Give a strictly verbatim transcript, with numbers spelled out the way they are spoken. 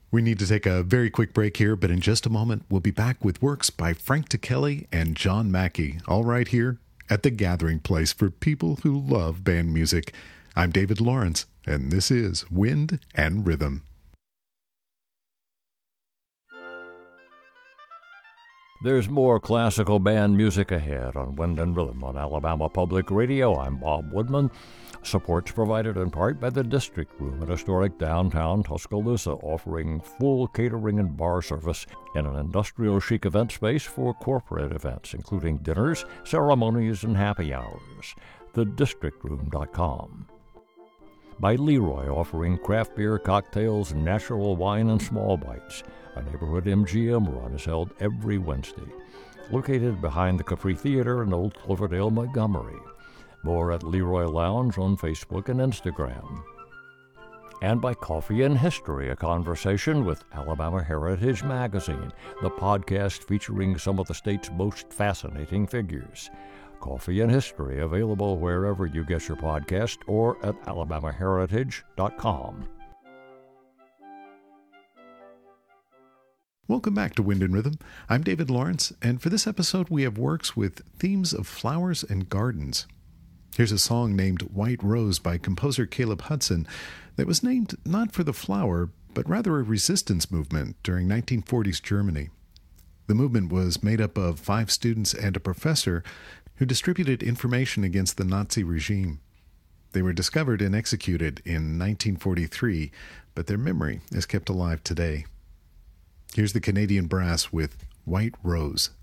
We need to take a very quick break here, but in just a moment, we'll be back with works by Frank Ticheli and John Mackey, all right here at the gathering place for people who love band music. I'm David Lawrence, and this is Wind and Rhythm. There's more classical band music ahead on Wind and Rhythm on Alabama Public Radio. I'm Bob Woodman. Support's provided in part by the District Room at historic downtown Tuscaloosa, offering full catering and bar service in an industrial chic event space for corporate events, including dinners, ceremonies, and happy hours. the district room dot com. By Leroy, offering craft beer, cocktails, natural wine, and small bites. A neighborhood M G M run is held every Wednesday. Located behind the Capri Theater in Old Cloverdale, Montgomery. More at Leroy Lounge on Facebook and Instagram. And by Coffee and History, a conversation with Alabama Heritage Magazine, the podcast featuring some of the state's most fascinating figures. Coffee and History, available wherever you get your podcast or at alabama heritage dot com. Welcome back to Wind and Rhythm. I'm David Lawrence, and for this episode we have works with themes of flowers and gardens. Here's a song named White Rose by composer Caleb Hudson that was named not for the flower, but rather a resistance movement during nineteen forties Germany. The movement was made up of five students and a professor who distributed information against the Nazi regime. They were discovered and executed in nineteen forty-three, but their memory is kept alive today. Here's the Canadian Brass with White Rose.